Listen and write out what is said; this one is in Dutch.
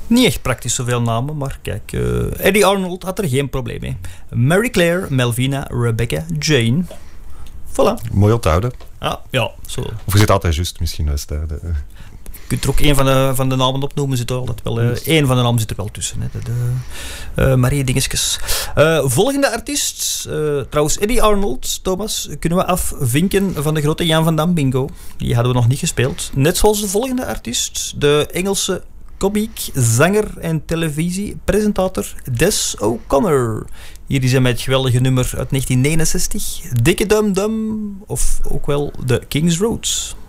Niet echt praktisch zoveel namen, maar kijk. Eddie Arnold had er geen probleem mee. Mary Claire, Melvina, Rebecca, Jane. Voilà. Mooi onthouden. Ah, ja, zo. Of je zit altijd juist, misschien. Je kunt er ook één van de namen opnoemen. Zit er altijd wel, één van de namen zit er wel tussen. Hè. Marie Dingesjes. Volgende artiest. Trouwens, Eddie Arnold, Thomas, kunnen we afvinken van de grote Jan van Dam bingo. Die hadden we nog niet gespeeld. Net zoals de volgende artiest. De Engelse komiek, zanger en televisiepresentator Des O'Connor. Hier is hij met het geweldige nummer uit 1969. Dikke Dum Dum, of ook wel de King's Road.